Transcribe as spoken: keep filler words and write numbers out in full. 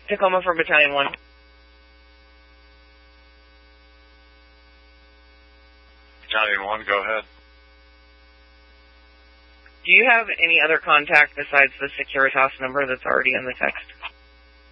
Tacoma for Battalion one. Battalion one, go ahead. Do you have any other contact besides the Securitas number that's already in the text?